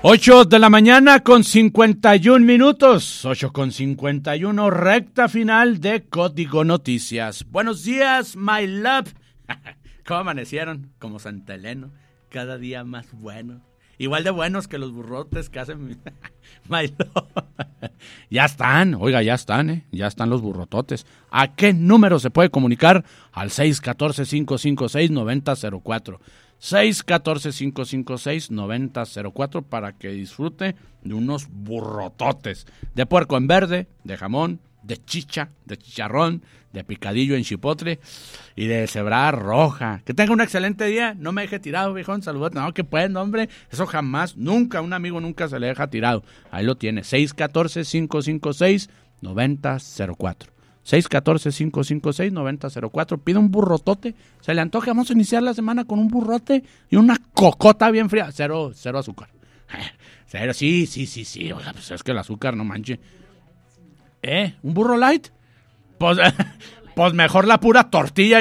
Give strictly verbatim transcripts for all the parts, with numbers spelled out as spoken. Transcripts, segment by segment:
Ocho de la mañana con cincuenta y un minutos, ocho con cincuenta y uno, recta final de Código Noticias. Buenos días, my love. ¿Cómo amanecieron? Como Santa Elena, cada día más bueno. Igual de buenos que los burrotes que hacen mi, my love. Ya están, oiga, ya están, ¿eh? Ya están los burrototes. ¿A qué número se puede comunicar? Al seis uno cuatro, cinco cinco seis, nueve cero cero cuatro. seis uno cuatro, cinco cinco seis, nueve cero cero cuatro para que disfrute de unos burrototes de puerco en verde, de jamón, de chicha, de chicharrón, de picadillo en chipotle y de cebada roja. Que tenga un excelente día, no me deje tirado, viejón, saludos. No, que pueden, hombre, eso jamás, nunca, un amigo nunca se le deja tirado. Ahí lo tiene, seis uno cuatro, cinco cinco seis, nueve cero cero cuatro. seis uno cuatro, cinco cinco seis, nueve cero cero cuatro. Pide un burrotote. Se le antoja. Vamos a iniciar la semana con un burrote y una cocota bien fría. Cero, cero azúcar. Cero, sí, sí, sí, sí. Oiga, pues es que el azúcar no manche. ¿Eh? ¿Un burro light? Pues, pues mejor la pura tortilla.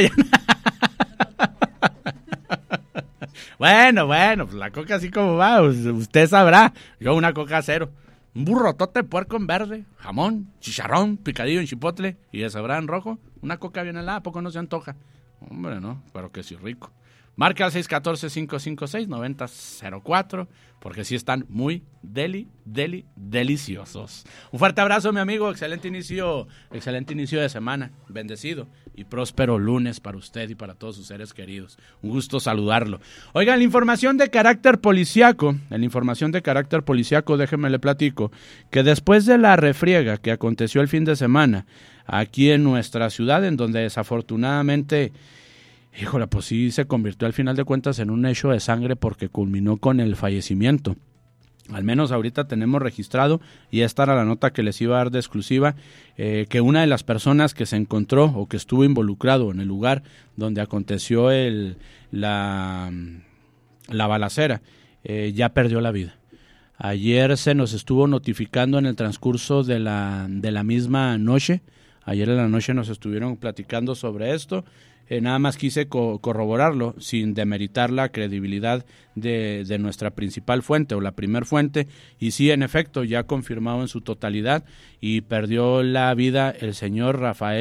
Bueno, bueno, pues la coca así como va. Usted sabrá. Yo una coca cero. Un burrotote de puerco en verde, jamón, chicharrón, picadillo en chipotle y de cebada en rojo. Una coca bien helada, ¿a poco no se antoja? Hombre, no, pero que sí rico. Marca al seis uno cuatro, cinco cinco seis, nueve cero cero cuatro, porque sí están muy deli, deli, deliciosos. Un fuerte abrazo, mi amigo. Excelente inicio, excelente inicio de semana. Bendecido y próspero lunes para usted y para todos sus seres queridos. Un gusto saludarlo. Oigan, la información de carácter policiaco, en la información de carácter policiaco, déjenme le platico, que después de la refriega que aconteció el fin de semana aquí en nuestra ciudad, en donde desafortunadamente... Híjole, pues sí se convirtió al final de cuentas en un hecho de sangre porque culminó con el fallecimiento. Al menos ahorita tenemos registrado, y esta era la nota que les iba a dar de exclusiva, eh, que una de las personas que se encontró o que estuvo involucrado en el lugar donde aconteció el, la, la balacera, eh, ya perdió la vida. Ayer se nos estuvo notificando en el transcurso de la, de la misma noche, ayer en la noche nos estuvieron platicando sobre esto. Eh, nada más quise co- corroborarlo sin demeritar la credibilidad de, de nuestra principal fuente o la primer fuente, y sí, en efecto, ya confirmado en su totalidad, y perdió la vida el señor Rafael